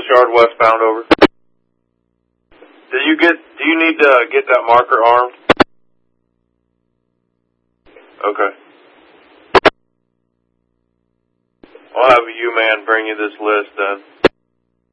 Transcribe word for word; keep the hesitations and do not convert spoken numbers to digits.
Coast Yard westbound, over. Do you get, do you need to get that marker armed? Okay. I'll have a U-man bring you this list then.